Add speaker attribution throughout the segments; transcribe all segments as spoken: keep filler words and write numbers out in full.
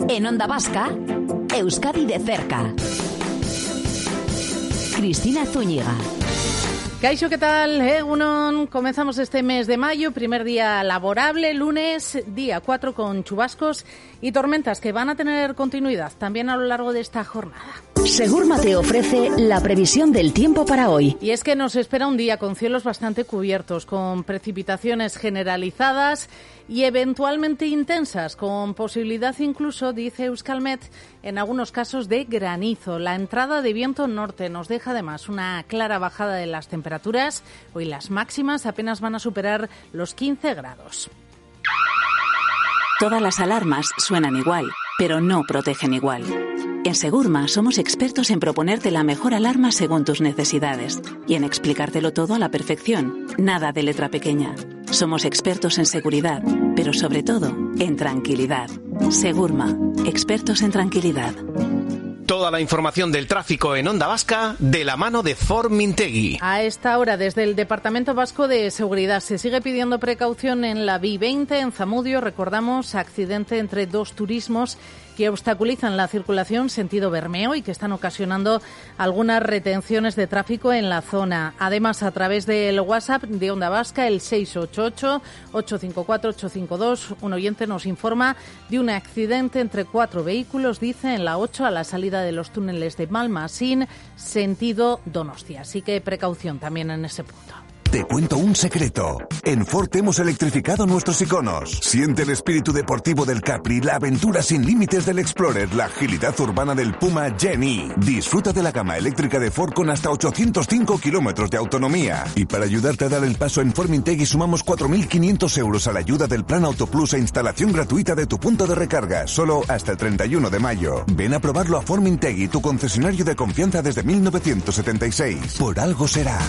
Speaker 1: En Onda Vasca, Euskadi de cerca. Cristina Zúñiga.
Speaker 2: Kaixo, ¿qué tal? Egunon. Comenzamos este mes de mayo, primer día laborable, lunes, día cuatro, con chubascos y tormentas que van a tener continuidad también a lo largo de esta jornada.
Speaker 1: Segurma te ofrece la previsión del tiempo para hoy.
Speaker 2: Y es que nos espera un día con cielos bastante cubiertos, con precipitaciones generalizadas y eventualmente intensas, con posibilidad incluso, dice Euskalmet, en algunos casos de granizo. La entrada de viento norte nos deja además una clara bajada de las temperaturas. Hoy las máximas apenas van a superar los quince grados.
Speaker 3: Todas las alarmas suenan igual, pero no protegen igual. En Segurma somos expertos en proponerte la mejor alarma según tus necesidades y en explicártelo todo a la perfección, nada de letra pequeña. Somos expertos en seguridad, pero sobre todo en tranquilidad. Segurma, expertos en tranquilidad.
Speaker 4: Toda la información del tráfico en Onda Vasca de la mano de Ford Mintegui.
Speaker 2: A esta hora, desde el Departamento Vasco de Seguridad, se sigue pidiendo precaución en la B veinte, en Zamudio. Recordamos, accidente entre dos turismos que obstaculizan la circulación sentido Bermeo y que están ocasionando algunas retenciones de tráfico en la zona. Además, a través del WhatsApp de Onda Vasca, el seis ocho ocho, ocho cinco cuatro, ocho cinco dos, un oyente nos informa de un accidente entre cuatro vehículos, dice, en la ocho a la salida de los túneles de Malmasín, sentido Donostia. Así que precaución también en ese punto.
Speaker 5: Te cuento un secreto. En Ford hemos electrificado nuestros iconos. Siente el espíritu deportivo del Capri, la aventura sin límites del Explorer, la agilidad urbana del Puma Gen-E. Disfruta de la gama eléctrica de Ford con hasta ochocientos cinco kilómetros de autonomía. Y para ayudarte a dar el paso, en Ford Mintegui sumamos cuatro mil quinientos euros a la ayuda del Plan Auto Plus e instalación gratuita de tu punto de recarga, solo hasta el treinta y uno de mayo. Ven a probarlo a Ford Mintegui, tu concesionario de confianza desde mil novecientos setenta y seis. Por algo será.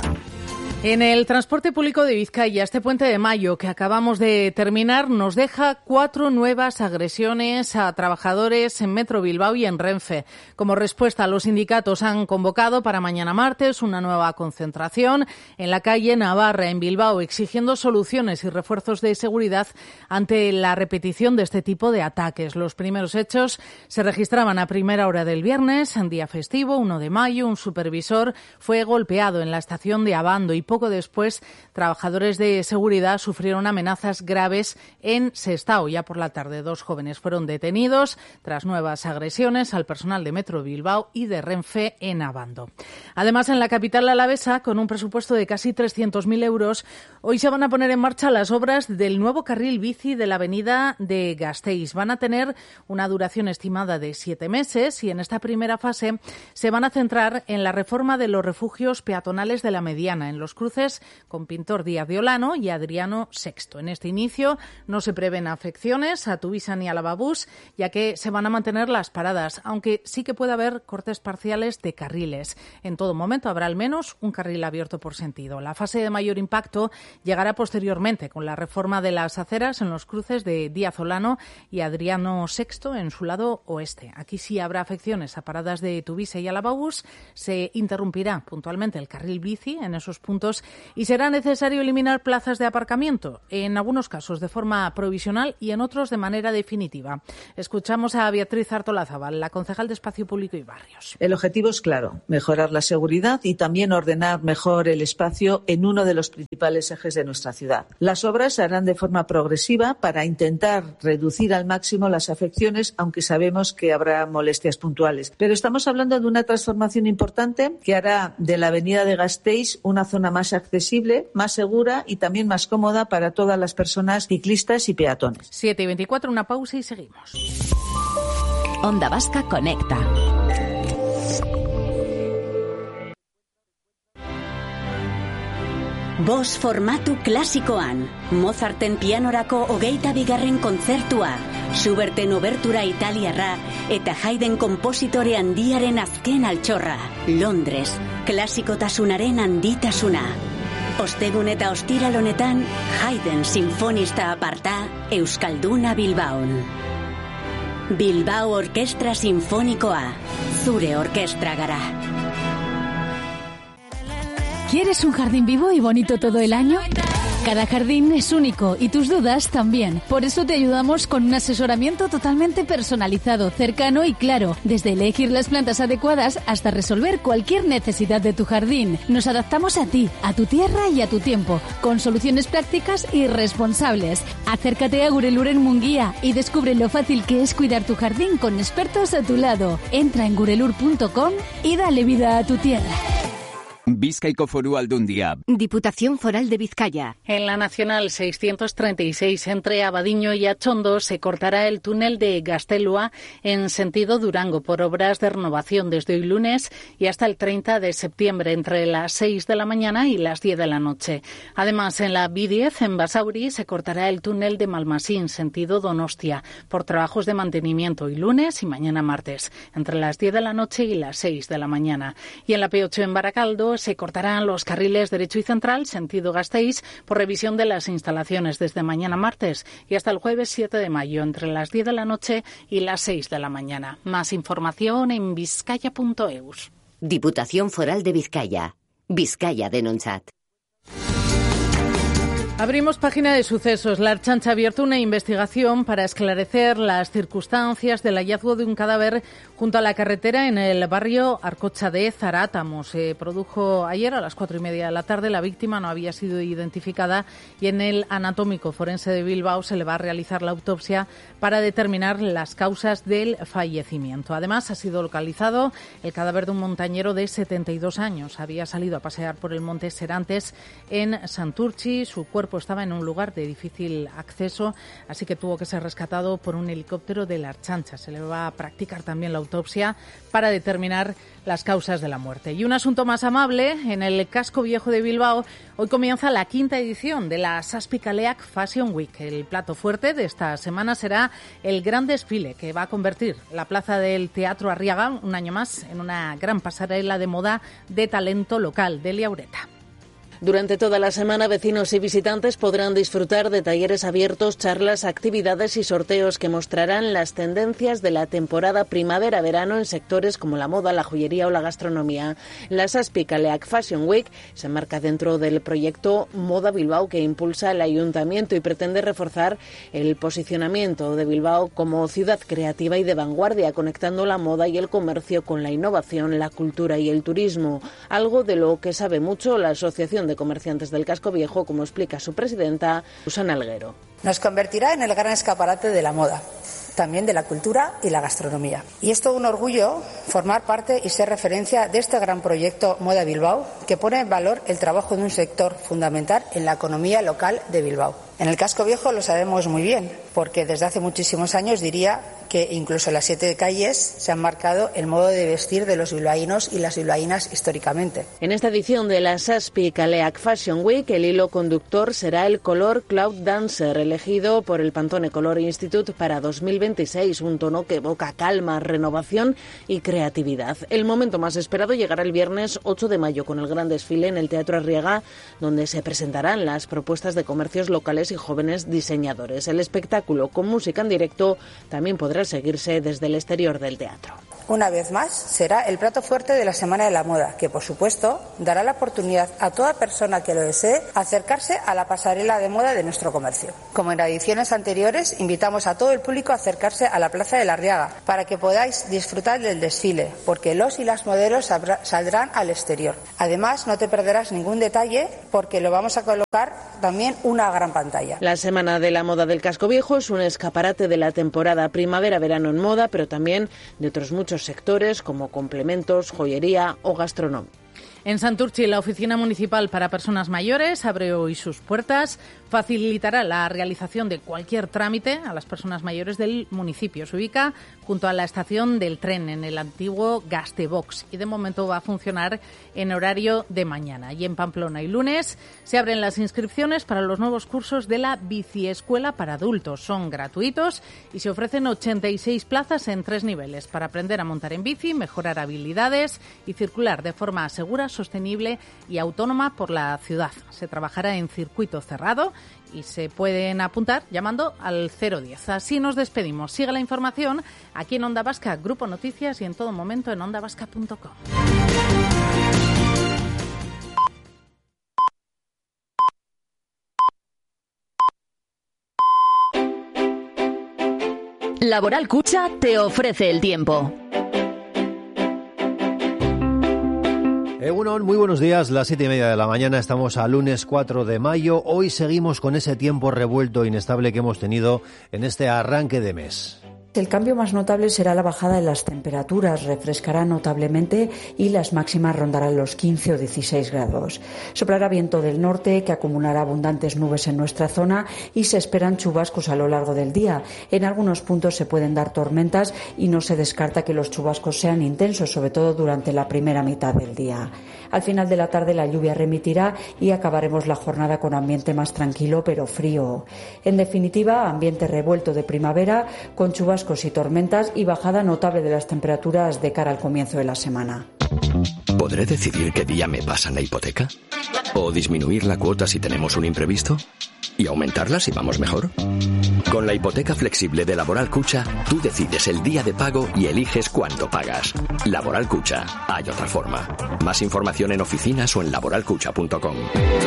Speaker 2: En el transporte público de Vizcaya, este puente de mayo que acabamos de terminar nos deja cuatro nuevas agresiones a trabajadores en Metro Bilbao y en Renfe. Como respuesta, los sindicatos han convocado para mañana martes una nueva concentración en la calle Navarra, en Bilbao, exigiendo soluciones y refuerzos de seguridad ante la repetición de este tipo de ataques. Los primeros hechos se registraban a primera hora del viernes, en día festivo, uno de mayo. Un supervisor fue golpeado en la estación de Abando y poco después, trabajadores de seguridad sufrieron amenazas graves en Sestao. Ya por la tarde, dos jóvenes fueron detenidos tras nuevas agresiones al personal de Metro Bilbao y de Renfe en Abando. Además, en la capital alavesa, con un presupuesto de casi trescientos mil euros, hoy se van a poner en marcha las obras del nuevo carril bici de la avenida de Gasteiz. Van a tener una duración estimada de siete meses y en esta primera fase se van a centrar en la reforma de los refugios peatonales de la Mediana, en los cruces con Pintor Díaz de Olano y Adriano sexto. En este inicio no se prevén afecciones a Tuvisa ni a Lavabús, ya que se van a mantener las paradas, aunque sí que puede haber cortes parciales de carriles. En todo momento habrá al menos un carril abierto por sentido. La fase de mayor impacto llegará posteriormente, con la reforma de las aceras en los cruces de Díaz Olano y Adriano sexto en su lado oeste. Aquí sí habrá afecciones a paradas de Tuvisa y a Lavabús. Se interrumpirá puntualmente el carril bici en esos puntos y será necesario eliminar plazas de aparcamiento, en algunos casos de forma provisional y en otros de manera definitiva. Escuchamos a Beatriz Artolazabal, la concejal de Espacio Público y Barrios.
Speaker 6: El objetivo es claro, mejorar la seguridad y también ordenar mejor el espacio en uno de los principales ejes de nuestra ciudad. Las obras se harán de forma progresiva para intentar reducir al máximo las afecciones, aunque sabemos que habrá molestias puntuales. Pero estamos hablando de una transformación importante que hará de la avenida de Gasteiz una zona más accesible, más segura y también más cómoda para todas las personas ciclistas y peatones.
Speaker 2: siete y veinticuatro, una pausa y seguimos.
Speaker 1: Onda Vasca conecta.
Speaker 7: Bost formatu klasikoan, Mozarten pianorako hogeita bigarren kontzertua, Schuberten obertura italiarra eta Haydn konpositore handiaren azken altxorra. Londres, klasikotasunaren handitasuna. Ostegun eta ostiral honetan, Haydn sinfonista aparta, Euskalduna Bilbaon. Bilbao Orkestra Sinfonikoa, zure orkestra gara.
Speaker 8: ¿Quieres un jardín vivo y bonito todo el año? Cada jardín es único y tus dudas también. Por eso te ayudamos con un asesoramiento totalmente personalizado, cercano y claro, desde elegir las plantas adecuadas hasta resolver cualquier necesidad de tu jardín. Nos adaptamos a ti, a tu tierra y a tu tiempo, con soluciones prácticas y responsables. Acércate a Gurelur en Munguía y descubre lo fácil que es cuidar tu jardín con expertos a tu lado. Entra en gurelur punto com y dale vida a tu tierra.
Speaker 9: Bizkaiko Foru Aldundia.
Speaker 1: Diputación Foral de Vizcaya.
Speaker 2: En la Nacional seiscientos treinta y seis entre Abadiño y Achondo se cortará el túnel de Gaztelua en sentido Durango por obras de renovación desde hoy lunes y hasta el treinta de septiembre entre las seis de la mañana y las diez de la noche. Además, en la B diez en Basauri se cortará el túnel de Malmasín sentido Donostia por trabajos de mantenimiento hoy lunes y mañana martes entre las diez de la noche y las seis de la mañana. Y en la P ocho en Baracaldo se cortarán los carriles derecho y central, sentido Gasteiz, por revisión de las instalaciones desde mañana martes y hasta el jueves siete de mayo, entre las diez de la noche y las seis de la mañana. Más información en vizcaya punto eus.
Speaker 1: Diputación Foral de Vizcaya. Vizcaya Denontzat.
Speaker 2: Abrimos página de sucesos. La Ertzaintza ha abierto una investigación para esclarecer las circunstancias del hallazgo de un cadáver junto a la carretera en el barrio Arcocha de Zarátamo. Se produjo ayer a las cuatro y media de la tarde. La víctima no había sido identificada y en el anatómico forense de Bilbao se le va a realizar la autopsia para determinar las causas del fallecimiento. Además, ha sido localizado el cadáver de un montañero de setenta y dos años. Había salido a pasear por el monte Serantes en Santurchi. Su cuerpo estaba en un lugar de difícil acceso, así que tuvo que ser rescatado por un helicóptero de la Ertzaintza. Se le va a practicar también la autopsia para determinar las causas de la muerte. Y un asunto más amable, en el casco viejo de Bilbao, hoy comienza la quinta edición de la Zazpikaleak Fashion Week. El plato fuerte de esta semana será el gran desfile que va a convertir la plaza del Teatro Arriaga, un año más, en una gran pasarela de moda de talento local. Delia Ureta.
Speaker 10: Durante toda la semana, vecinos y visitantes podrán disfrutar de talleres abiertos, charlas, actividades y sorteos que mostrarán las tendencias de la temporada primavera-verano en sectores como la moda, la joyería o la gastronomía. La Zazpikaleak Fashion Week se enmarca dentro del proyecto Moda Bilbao que impulsa el Ayuntamiento y pretende reforzar el posicionamiento de Bilbao como ciudad creativa y de vanguardia, conectando la moda y el comercio con la innovación, la cultura y el turismo, algo de lo que sabe mucho la Asociación de Comerciantes del Casco Viejo, como explica su presidenta, Susana Alguero.
Speaker 11: Nos convertirá en el gran escaparate de la moda, también de la cultura y la gastronomía. Y es todo un orgullo formar parte y ser referencia de este gran proyecto Moda Bilbao, que pone en valor el trabajo de un sector fundamental en la economía local de Bilbao. En el Casco Viejo lo sabemos muy bien, porque desde hace muchísimos años diría que incluso en las siete calles se han marcado el modo de vestir de los bilbaínos y las bilbaínas históricamente.
Speaker 10: En esta edición de la Zazpikaleak Fashion Week, el hilo conductor será el color Cloud Dancer, elegido por el Pantone Color Institute para dos mil veintiséis, un tono que evoca calma, renovación y creatividad. El momento más esperado llegará el viernes ocho de mayo con el gran desfile en el Teatro Arriaga, donde se presentarán las propuestas de comercios locales y jóvenes diseñadores. El espectáculo con música en directo también podrá seguirse desde el exterior del teatro.
Speaker 11: Una vez más, será el plato fuerte de la Semana de la Moda, que por supuesto dará la oportunidad a toda persona que lo desee acercarse a la pasarela de moda de nuestro comercio. Como en ediciones anteriores, invitamos a todo el público a acercarse a la Plaza de la Arriaga para que podáis disfrutar del desfile, porque los y las modelos saldrán al exterior. Además, no te perderás ningún detalle porque lo vamos a colocar también una gran pantalla.
Speaker 10: La Semana de la Moda del Casco Viejo es un escaparate de la temporada primavera-verano en moda, pero también de otros muchos sectores como complementos, joyería o gastronomía.
Speaker 2: En Santurchi, la Oficina Municipal para Personas Mayores abre hoy sus puertas. Facilitará la realización de cualquier trámite a las personas mayores del municipio. Se ubica junto a la estación del tren, en el antiguo Gastebox, y de momento va a funcionar en horario de mañana. Y en Pamplona y lunes se abren las inscripciones para los nuevos cursos de la Biciescuela para adultos. Son gratuitos y se ofrecen ochenta y seis plazas en tres niveles para aprender a montar en bici, mejorar habilidades y circular de forma segura, sostenible y autónoma por la ciudad. Se trabajará en circuito cerrado y se pueden apuntar llamando al cero diez. Así nos despedimos. Sigue la información aquí en Onda Vasca, Grupo Noticias, y en todo momento en onda vasca punto com.
Speaker 1: Laboral Cucha te ofrece el tiempo.
Speaker 12: Egunon, muy buenos días, las siete y media de la mañana, estamos a lunes cuatro de mayo. Hoy seguimos con ese tiempo revuelto e inestable que hemos tenido en este arranque de mes.
Speaker 13: El cambio más notable será la bajada de las temperaturas, refrescará notablemente y las máximas rondarán los quince o dieciséis grados. Soplará viento del norte que acumulará abundantes nubes en nuestra zona y se esperan chubascos a lo largo del día. En algunos puntos se pueden dar tormentas y no se descarta que los chubascos sean intensos, sobre todo durante la primera mitad del día. Al final de la tarde la lluvia remitirá y acabaremos la jornada con ambiente más tranquilo pero frío. En definitiva, ambiente revuelto de primavera con chubascos y tormentas y bajada notable de las temperaturas de cara al comienzo de la semana.
Speaker 14: ¿Podré decidir qué día me pasan la hipoteca? ¿O disminuir la cuota si tenemos un imprevisto? ¿Y aumentarla si vamos mejor? Con la hipoteca flexible de Laboral Cucha, tú decides el día de pago y eliges cuánto pagas. Laboral Cucha, hay otra forma. Más información en oficinas o en laboral cucha punto com.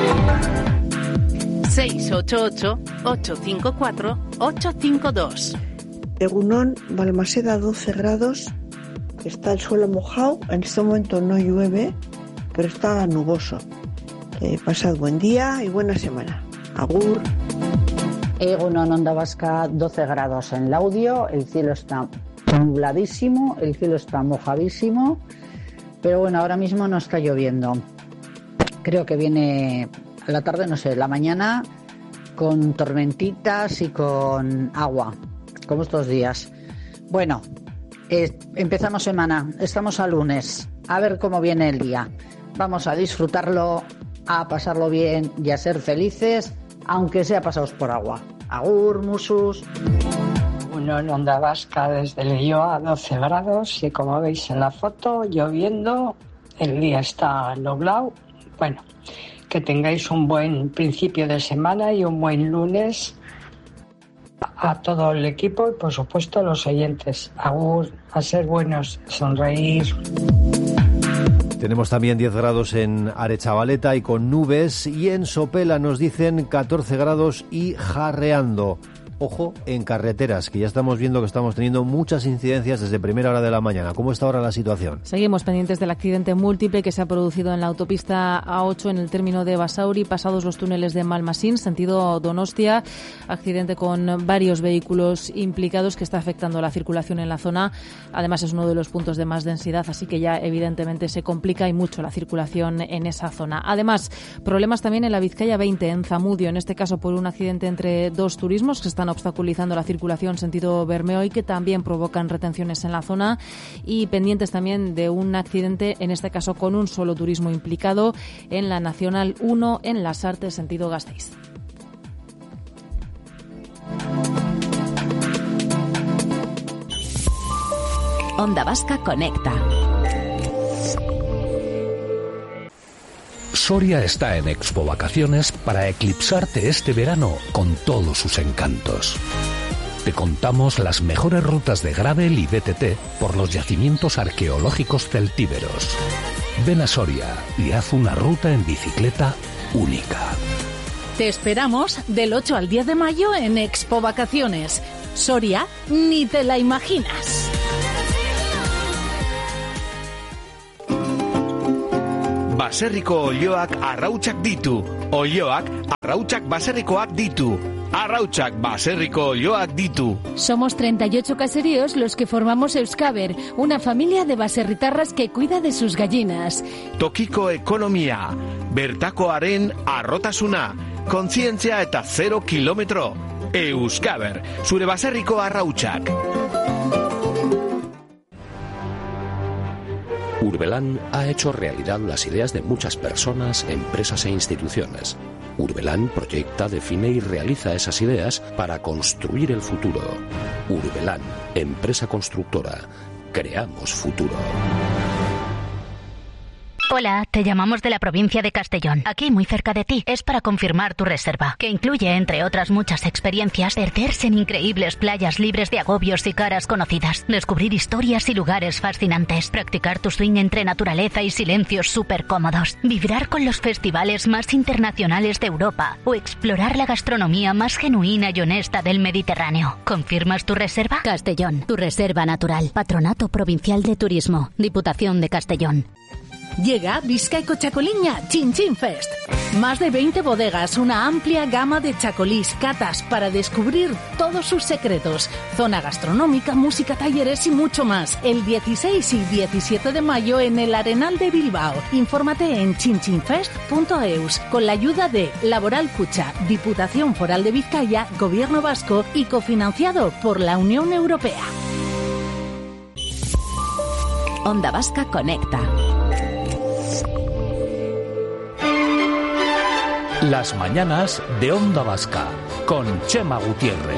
Speaker 2: seis ocho ocho, ocho cinco cuatro, ocho cinco dos.
Speaker 15: Egunon, Balmaseda doce grados, está el suelo mojado, en este momento no llueve, pero está nuboso. Eh, pasad buen día y buena semana. Agur.
Speaker 16: Egunon, Onda Vasca, doce grados en Laudio, el cielo está nubladísimo, el cielo está mojadísimo, pero bueno, ahora mismo no está lloviendo. Creo que viene a la tarde, no sé, la mañana con tormentitas y con agua, como estos días. Bueno, eh, empezamos semana, estamos a lunes, a ver cómo viene el día. Vamos a disfrutarlo, a pasarlo bien y a ser felices, aunque sea pasados por agua. Agur, musus.
Speaker 17: Uno en Onda Vasca desde Leioa a doce grados y como veis en la foto, lloviendo, el día está nublado. Bueno, que tengáis un buen principio de semana y un buen lunes a todo el equipo y por supuesto a los oyentes. Agur, a ser buenos, sonreír.
Speaker 12: Tenemos también diez grados en Arechavaleta y con nubes, y en Sopela nos dicen catorce grados y jarreando. Ojo en carreteras, que ya estamos viendo que estamos teniendo muchas incidencias desde primera hora de la mañana. ¿Cómo está ahora la situación?
Speaker 2: Seguimos pendientes del accidente múltiple que se ha producido en la autopista A ocho en el término de Basauri, pasados los túneles de Malmasín, sentido Donostia. Accidente con varios vehículos implicados que está afectando la circulación en la zona. Además es uno de los puntos de más densidad, así que ya evidentemente se complica y mucho la circulación en esa zona. Además, problemas también en la Vizcaya veinte, en Zamudio, en este caso por un accidente entre dos turismos que están obstaculizando la circulación sentido Bermeo y que también provocan retenciones en la zona, y pendientes también de un accidente, en este caso con un solo turismo implicado, en la Nacional uno en Lasarte sentido Gasteiz.
Speaker 1: Onda Vasca conecta.
Speaker 18: Soria está en Expo Vacaciones para eclipsarte este verano con todos sus encantos. Te contamos las mejores rutas de gravel y B T T por los yacimientos arqueológicos celtíberos. Ven a Soria y haz una ruta en bicicleta única.
Speaker 2: Te esperamos del ocho al diez de mayo en Expo Vacaciones. Soria, ni te la imaginas.
Speaker 4: Baserriko olioak arrautsak ditu. Olioak arrautsak baserrikoak ditu. Arrautsak baserriko olioak ditu.
Speaker 8: Somos treinta y ocho caseríos los que formamos Euskaber, una familia de baserritarras que cuida de sus gallinas.
Speaker 4: Tokiko ekonomia, bertakoaren arrotasuna, kontzientzia eta zero kilometro. Euskaber, zure baserriko arrautsak.
Speaker 19: Urbelán ha hecho realidad las ideas de muchas personas, empresas e instituciones. Urbelán proyecta, define y realiza esas ideas para construir el futuro. Urbelán, empresa constructora. Creamos futuro.
Speaker 20: Hola, te llamamos de la provincia de Castellón, aquí muy cerca de ti. Es para confirmar tu reserva, que incluye, entre otras muchas experiencias, perderse en increíbles playas libres de agobios y caras conocidas, descubrir historias y lugares fascinantes, practicar tu swing entre naturaleza y silencios súper cómodos, vibrar con los festivales más internacionales de Europa o explorar la gastronomía más genuina y honesta del Mediterráneo. ¿Confirmas tu reserva?
Speaker 1: Castellón, tu reserva natural. Patronato Provincial de Turismo, Diputación de Castellón.
Speaker 2: Llega Bizkaiko Txakoliña Chin Chin Fest. Más de veinte bodegas, una amplia gama de chacolís, catas para descubrir todos sus secretos. Zona gastronómica, música, talleres y mucho más. El dieciséis y diecisiete de mayo en el Arenal de Bilbao. Infórmate en chinchinfest punto eus con la ayuda de Laboral Cucha, Diputación Foral de Vizcaya, Gobierno Vasco y cofinanciado por la Unión Europea.
Speaker 1: Onda Vasca Conecta.
Speaker 18: Las mañanas de Onda Vasca con Chema Gutiérrez.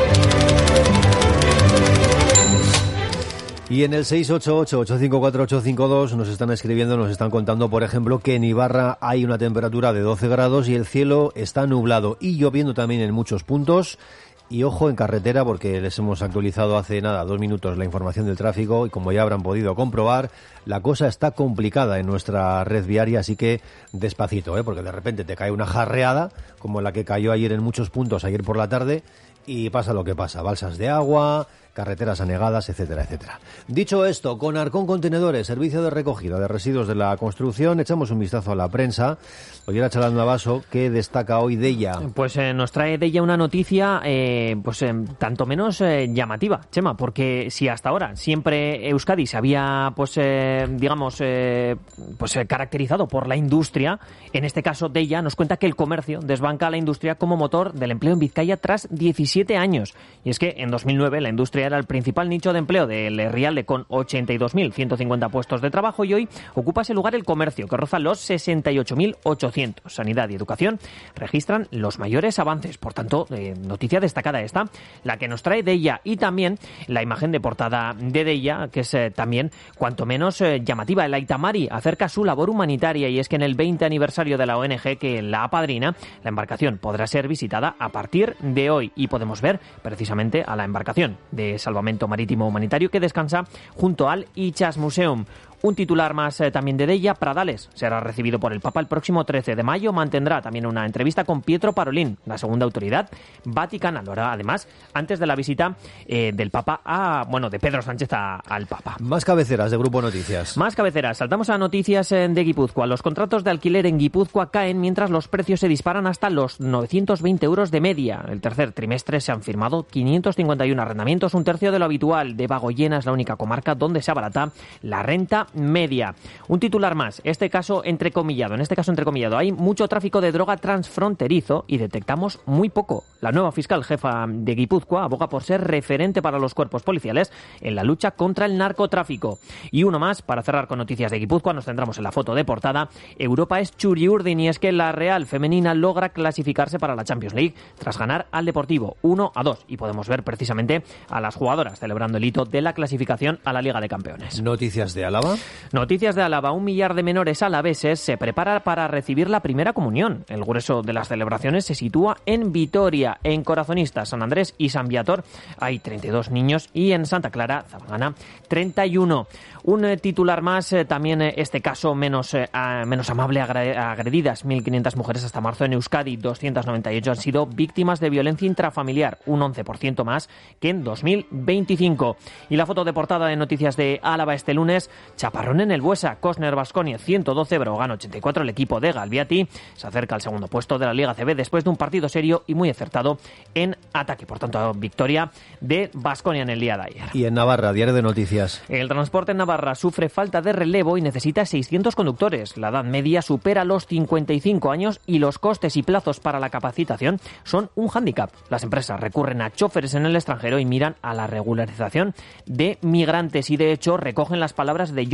Speaker 12: Y en el seis ocho ocho, ocho cinco cuatro, ocho cinco dos nos están escribiendo, nos están contando, por ejemplo, que en Ibarra hay una temperatura de doce grados y el cielo está nublado y lloviendo también en muchos puntos. Y ojo en carretera, porque les hemos actualizado hace nada, dos minutos, la información del tráfico y como ya habrán podido comprobar, la cosa está complicada en nuestra red viaria, así que despacito, ¿eh? Porque de repente te cae una jarreada, como la que cayó ayer en muchos puntos, ayer por la tarde, y pasa lo que pasa, balsas de agua, carreteras anegadas, etcétera, etcétera. Dicho esto, con Arcón Contenedores, servicio de recogida de residuos de la construcción, echamos un vistazo a la prensa. Ollera Chalán Navaso, ¿qué destaca hoy Deia?
Speaker 21: Pues eh, nos trae Deia una noticia eh, pues eh, tanto menos eh, llamativa, Chema, porque si hasta ahora siempre Euskadi se había, pues eh, digamos, eh, pues eh, caracterizado por la industria, en este caso Deia nos cuenta que el comercio desbanca a la industria como motor del empleo en Vizcaya tras diecisiete años. Y es que en dos mil nueve la industria era el principal nicho de empleo del Herrialde con ochenta y dos mil ciento cincuenta puestos de trabajo y hoy ocupa ese lugar el comercio, que roza los sesenta y ocho mil ochocientos. Sanidad y educación registran los mayores avances. Por tanto, eh, noticia destacada esta, la que nos trae Deia, y también la imagen de portada de Deia, que es eh, también cuanto menos eh, llamativa. El Aitamari acerca su labor humanitaria y es que en el veinte aniversario de la O N G que la apadrina, la embarcación podrá ser visitada a partir de hoy y podemos ver precisamente a la embarcación de salvamento marítimo humanitario que descansa junto al Ichas Museum. Un titular más eh, también de Deia, Pradales será recibido por el Papa el próximo trece de mayo. Mantendrá también una entrevista con Pietro Parolin, la segunda autoridad vaticana. Lo hará además antes de la visita eh, del Papa a, bueno, de Pedro Sánchez a, al Papa.
Speaker 12: Más cabeceras de Grupo Noticias.
Speaker 21: Más cabeceras. Saltamos a noticias eh, de Guipúzcoa. Los contratos de alquiler en Guipúzcoa caen mientras los precios se disparan hasta los novecientos veinte euros de media. El tercer trimestre se han firmado quinientos cincuenta y uno arrendamientos, un tercio de lo habitual. Debagoyena es la única comarca donde se abarata la renta media. Un titular más, este caso entrecomillado, en este caso entrecomillado, hay mucho tráfico de droga transfronterizo y detectamos muy poco. La nueva fiscal jefa de Guipúzcoa aboga por ser referente para los cuerpos policiales en la lucha contra el narcotráfico. Y uno más, para cerrar con noticias de Guipúzcoa, nos centramos en la foto de portada. Europa es Txuri-Urdin y es que la Real femenina logra clasificarse para la Champions League tras ganar al Deportivo uno a dos y podemos ver precisamente a las jugadoras celebrando el hito de la clasificación a la Liga de Campeones.
Speaker 12: Noticias de Álava.
Speaker 21: Noticias de Álava. Un millar de menores alaveses se prepara para recibir la primera comunión. El grueso de las celebraciones se sitúa en Vitoria. En Corazonistas, San Andrés y San Viator hay treinta y dos niños y en Santa Clara, Zabagana, treinta y uno. Un eh, titular más, eh, también eh, este caso menos, eh, a, menos amable, agredidas mil quinientas mujeres hasta marzo en Euskadi, doscientas noventa y ocho han sido víctimas de violencia intrafamiliar, un once por ciento más que en dos mil veinticinco. Y la foto de portada de Noticias de Álava este lunes, chaparrón en el Buesa, Cosner Baskonia ciento doce, Breogán ochenta y cuatro, el equipo de Galviati se acerca al segundo puesto de la Liga A C B después de un partido serio y muy acertado en ataque. Por tanto, victoria de Baskonia en el día de ayer.
Speaker 12: Y en Navarra, diario de noticias.
Speaker 21: El transporte en Navarra sufre falta de relevo y necesita seiscientos conductores. La edad media supera los cincuenta y cinco años y los costes y plazos para la capacitación son un hándicap. Las empresas recurren a choferes en el extranjero y miran a la regularización de migrantes y, de hecho, recogen las palabras de Jon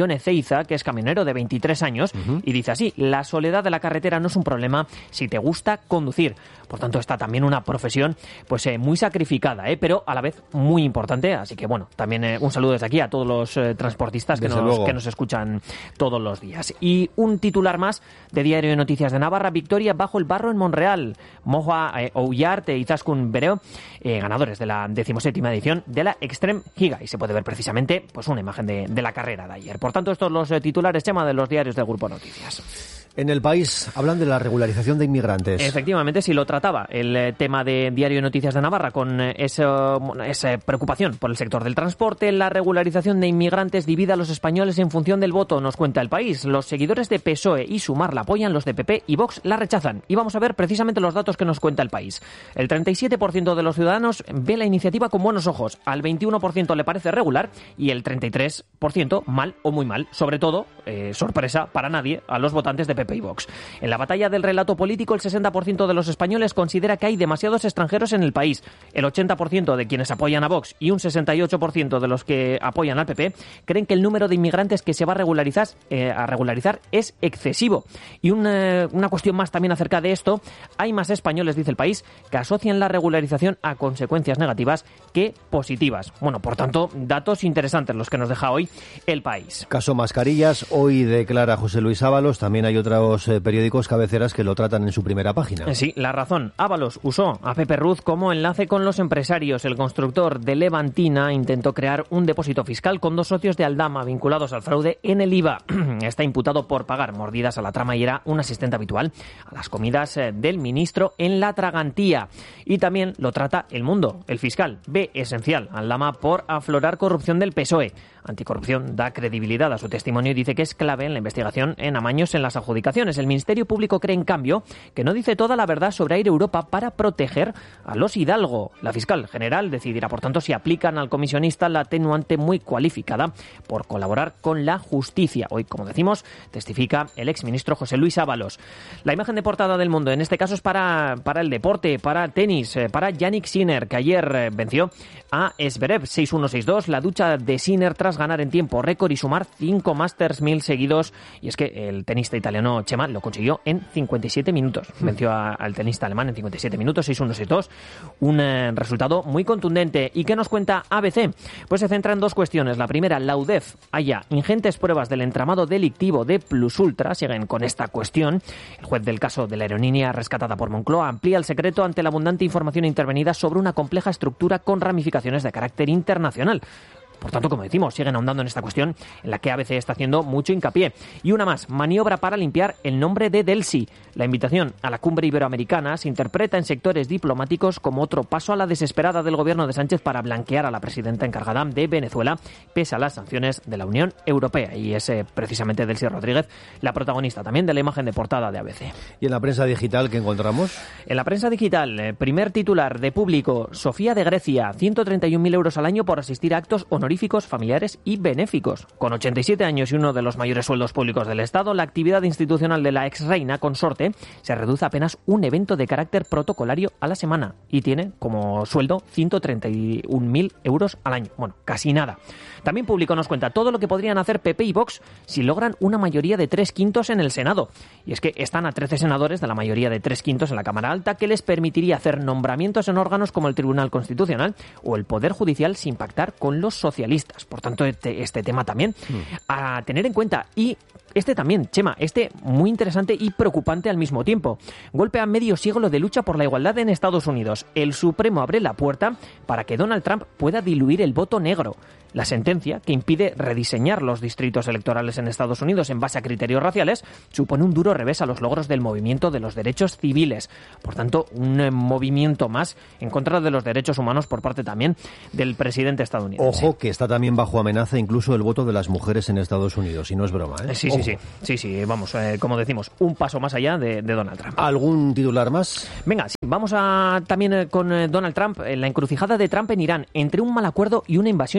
Speaker 21: Jon Ezeiza, que es camionero de veintitrés años, uh-huh. y dice así: la soledad de la carretera no es un problema si te gusta conducir. Por tanto, está también una profesión pues eh, muy sacrificada, eh, pero a la vez muy importante. Así que, bueno, también eh, un saludo desde aquí a todos los eh, transportistas que nos, que nos escuchan todos los días. Y un titular más de Diario de Noticias de Navarra: victoria bajo el barro en Monreal. Moja eh, Ollarte y Zaskun Bereo, eh, ganadores de la decimoséptima edición de la Extreme Giga. Y se puede ver precisamente pues una imagen de, de la carrera de ayer. Por tanto, estos los eh, titulares, Chema, de los diarios del Grupo Noticias.
Speaker 12: En El País hablan de la regularización de inmigrantes.
Speaker 21: Efectivamente, sí lo trataba el eh, tema de Diario de Noticias de Navarra, con eh, esa, esa preocupación por el sector del transporte. La regularización de inmigrantes divide a los españoles en función del voto, nos cuenta El País. Los seguidores de P S O E y Sumar la apoyan, los de P P y Vox la rechazan. Y vamos a ver precisamente los datos que nos cuenta El País. El treinta y siete por ciento de los ciudadanos ve la iniciativa con buenos ojos, al veintiuno por ciento le parece regular y el treinta y tres por ciento mal o muy mal. Sobre todo, eh, sorpresa para nadie, a los votantes de P P y Vox. En la batalla del relato político, el sesenta por ciento de los españoles considera que hay demasiados extranjeros en el país. El ochenta por ciento de quienes apoyan a Vox y un sesenta y ocho por ciento de los que apoyan al P P creen que el número de inmigrantes que se va a regularizar, eh, a regularizar es excesivo. Y una, una cuestión más también acerca de esto: hay más españoles, dice El País, que asocian la regularización a consecuencias negativas que positivas. Bueno, por tanto, datos interesantes los que nos deja hoy El País.
Speaker 12: Caso mascarillas, hoy declara José Luis Ábalos. También hay otros eh, periódicos cabeceras que lo tratan en su primera página.
Speaker 21: Sí, La Razón. Ábalos usó a Pepe Ruz como enlace con los empresarios. El constructor de Levantina intentó crear un depósito fiscal con dos socios de Aldama vinculados al fraude en el I V A. Está imputado por pagar mordidas a la trama y era un asistente habitual a las comidas eh, del ministro en la Tragantía. Y también lo trata El Mundo. El fiscal ve esencial a Aldama por aflorar corrupción del P S O E. Anticorrupción da credibilidad a su testimonio y dice que es clave en la investigación en amaños en las adjudicaciones. El Ministerio Público cree, en cambio, que no dice toda la verdad sobre Air Europa para proteger a los Hidalgo. La fiscal general decidirá, por tanto, si aplican al comisionista la atenuante muy cualificada por colaborar con la justicia. Hoy, como decimos, testifica el exministro José Luis Ábalos. La imagen de portada del Mundo, en este caso, es para, para el deporte, para tenis, para Jannik Sinner, que ayer venció a Zverev seis uno seis dos. La ducha de Sinner tras ganar en tiempo récord y sumar cinco Masters mil seguidos. Y es que el tenista italiano Chema lo consiguió en cincuenta y siete minutos. Venció a, al tenista alemán en cincuenta y siete minutos, seis uno seis dos. Un eh, resultado muy contundente. ¿Y qué nos cuenta A B C? Pues se centra en dos cuestiones. La primera, la U D E F halla ingentes pruebas del entramado delictivo de Plus Ultra. Siguen con esta cuestión. El juez del caso de la aerolínea rescatada por Moncloa amplía el secreto ante la abundante información intervenida sobre una compleja estructura con ramificaciones de carácter internacional. Por tanto, como decimos, siguen ahondando en esta cuestión en la que A B C está haciendo mucho hincapié. Y una más, maniobra para limpiar el nombre de Delsi. La invitación a la cumbre iberoamericana se interpreta en sectores diplomáticos como otro paso a la desesperada del gobierno de Sánchez para blanquear a la presidenta encargada de Venezuela, pese a las sanciones de la Unión Europea. Y es eh, precisamente Delsi Rodríguez la protagonista también de la imagen de portada de A B C.
Speaker 12: ¿Y en la prensa digital qué encontramos?
Speaker 21: En la prensa digital, eh, primer titular de Público: Sofía de Grecia, ciento treinta y un mil euros al año por asistir a actos honoríficos, familiares y benéficos. Con ochenta y siete años y uno de los mayores sueldos públicos del Estado, la actividad institucional de la ex reina consorte se reduce a apenas un evento de carácter protocolario a la semana y tiene como sueldo ciento treinta y un mil euros al año. Bueno, casi nada. También Público nos cuenta todo lo que podrían hacer P P y Vox si logran una mayoría de tres quintos en el Senado. Y es que están a trece senadores de la mayoría de tres quintos en la Cámara Alta, que les permitiría hacer nombramientos en órganos como el Tribunal Constitucional o el Poder Judicial sin pactar con los socialistas. Por tanto, este, este tema también mm. a tener en cuenta. Y este también, Chema, este muy interesante y preocupante al mismo tiempo. Golpe a medio siglo de lucha por la igualdad en Estados Unidos. El Supremo abre la puerta para que Donald Trump pueda diluir el voto negro. La sentencia, que impide rediseñar los distritos electorales en Estados Unidos en base a criterios raciales, supone un duro revés a los logros del movimiento de los derechos civiles. Por tanto, un eh, movimiento más en contra de los derechos humanos por parte también del presidente estadounidense.
Speaker 12: Ojo, que está también bajo amenaza incluso el voto de las mujeres en Estados Unidos, y no es broma, ¿eh?
Speaker 21: Sí, sí, sí, sí, sí, vamos, eh, como decimos, un paso más allá de, de Donald Trump.
Speaker 12: ¿Algún titular más?
Speaker 21: Venga, sí, vamos a también eh, con eh, Donald Trump, en la encrucijada de Trump en Irán, entre un mal acuerdo y una invasión imposible.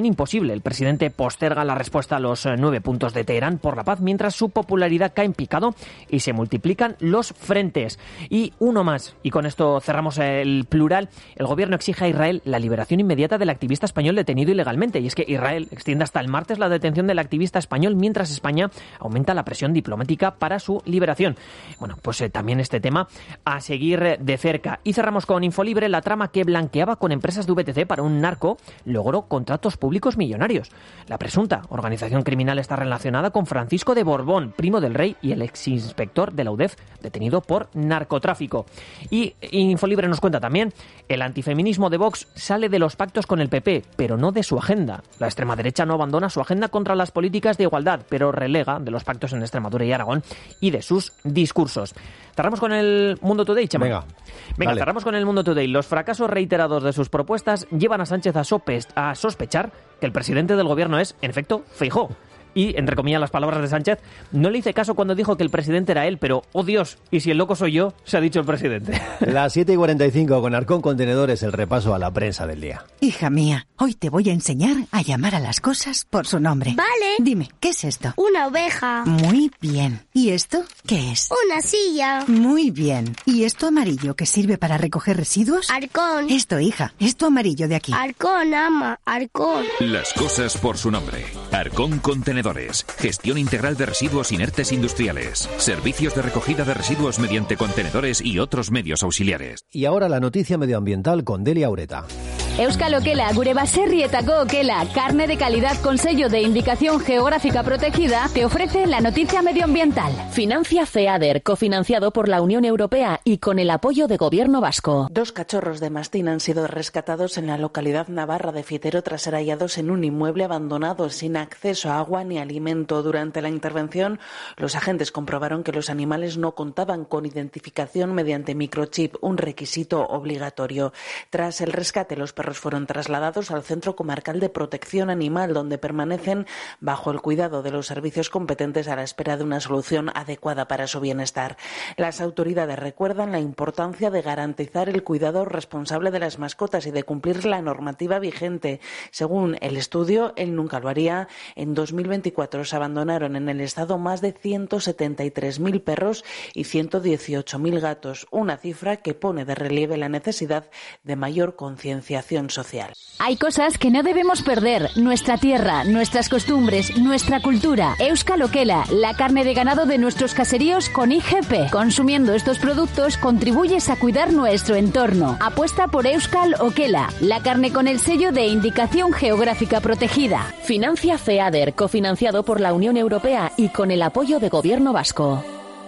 Speaker 21: imposible. El presidente posterga la respuesta a los nueve puntos de Teherán por la paz, mientras su popularidad cae en picado y se multiplican los frentes. Y uno más, y con esto cerramos el plural, el gobierno exige a Israel la liberación inmediata del activista español detenido ilegalmente. Y es que Israel extiende hasta el martes la detención del activista español, mientras España aumenta la presión diplomática para su liberación. Bueno, pues eh, también este tema a seguir de cerca. Y cerramos con Infolibre. La trama que blanqueaba con empresas de V T C para un narco logró contratos públicos millonarios. La presunta organización criminal está relacionada con Francisco de Borbón, primo del rey y el exinspector de la U D E F, detenido por narcotráfico. Y Infolibre nos cuenta también, el antifeminismo de Vox sale de los pactos con el P P, pero no de su agenda. La extrema derecha no abandona su agenda contra las políticas de igualdad, pero relega de los pactos en Extremadura y Aragón y de sus discursos. Cerramos con el Mundo Today, Chema.
Speaker 12: Venga,
Speaker 21: Venga
Speaker 12: dale.
Speaker 21: cerramos con el Mundo Today. Los fracasos reiterados de sus propuestas llevan a Sánchez a, sopes, a sospechar que el presidente del gobierno es, en efecto, Feijóo. Y, entre comillas, las palabras de Sánchez, no le hice caso cuando dijo que el presidente era él, pero, oh Dios, y si el loco soy yo, se ha dicho el presidente.
Speaker 12: Las siete y cuarenta y cinco con Arcón Contenedores, el repaso a la prensa del día.
Speaker 3: Hija mía, hoy te voy a enseñar a llamar a las cosas por su nombre.
Speaker 22: Vale.
Speaker 3: Dime, ¿qué es esto?
Speaker 22: Una oveja.
Speaker 3: Muy bien. ¿Y esto qué es?
Speaker 22: Una silla.
Speaker 3: Muy bien. ¿Y esto amarillo que sirve para recoger residuos?
Speaker 22: Arcón.
Speaker 3: Esto, hija, esto amarillo de aquí.
Speaker 22: Arcón, ama, Arcón.
Speaker 23: Las cosas por su nombre. Arcón Contenedores. Gestión integral de residuos inertes industriales. Servicios de recogida de residuos mediante contenedores y otros medios auxiliares.
Speaker 12: Y ahora la noticia medioambiental con Delia Ureta.
Speaker 8: Euskal Okela, gure baserrietako Okela, carne de calidad con sello de indicación geográfica protegida, te ofrece la noticia medioambiental.
Speaker 7: Financia FEADER, cofinanciado por la Unión Europea y con el apoyo de Gobierno vasco.
Speaker 10: Dos cachorros de mastín han sido rescatados en la localidad navarra de Fitero tras ser hallados en un inmueble abandonado sin acceso a agua ni alimento. Durante la intervención, los agentes comprobaron que los animales no contaban con identificación mediante microchip, un requisito obligatorio. Tras el rescate, los perros fueron trasladados al Centro Comarcal de Protección Animal, donde permanecen bajo el cuidado de los servicios competentes a la espera de una solución adecuada para su bienestar. Las autoridades recuerdan la importancia de garantizar el cuidado responsable de las mascotas y de cumplir la normativa vigente. Según el estudio, él nunca lo haría. En dos mil veinticuatro se abandonaron en el Estado más de ciento setenta y tres mil perros y ciento dieciocho mil gatos, una cifra que pone de relieve la necesidad de mayor concienciación social.
Speaker 8: Hay cosas que no debemos perder. Nuestra tierra, nuestras costumbres, nuestra cultura. Euskal Okela, la carne de ganado de nuestros caseríos con I G P. Consumiendo estos productos contribuyes a cuidar nuestro entorno. Apuesta por Euskal Okela, la carne con el sello de indicación geográfica protegida.
Speaker 7: Financia FEADER, cofinanciado por la Unión Europea y con el apoyo de Gobierno vasco.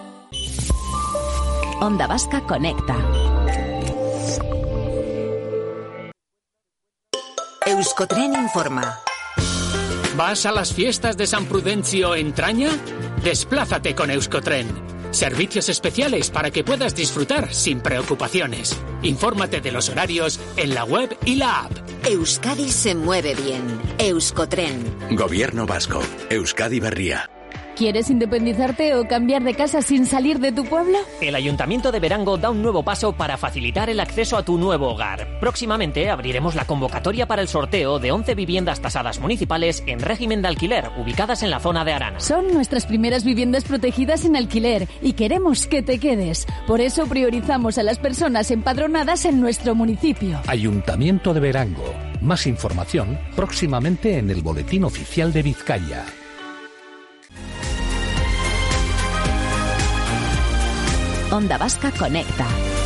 Speaker 1: Onda Vasca Conecta.
Speaker 24: Euskotren informa.
Speaker 25: ¿Vas a las fiestas de San Prudencio en Traña? Desplázate con Euskotren. Servicios especiales para que puedas disfrutar sin preocupaciones. Infórmate de los horarios en la web y la app.
Speaker 24: Euskadi se mueve bien. Euskotren.
Speaker 26: Gobierno vasco. Euskadi Berria.
Speaker 8: ¿Quieres independizarte o cambiar de casa sin salir de tu pueblo?
Speaker 21: El Ayuntamiento de Berango da un nuevo paso para facilitar el acceso a tu nuevo hogar. Próximamente abriremos la convocatoria para el sorteo de once viviendas tasadas municipales en régimen de alquiler, ubicadas en la zona de Arana.
Speaker 8: Son nuestras primeras viviendas protegidas en alquiler y queremos que te quedes. Por eso priorizamos a las personas empadronadas en nuestro municipio.
Speaker 18: Ayuntamiento de Berango. Más información próximamente en el Boletín Oficial de Vizcaya.
Speaker 1: Onda Vasca Conecta.